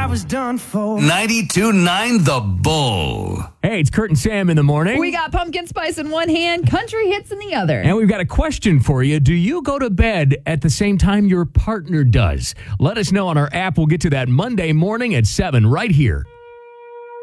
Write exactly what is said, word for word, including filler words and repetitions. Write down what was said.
was done for. ninety-two point nine The Bull. Hey, it's Kurt and Sam in the morning. We got pumpkin spice in one hand, country hits in the other. And we've got a question for you. Do you go to bed at the same time your partner does? Let us know on our app. We'll get to that Monday morning at seven right here.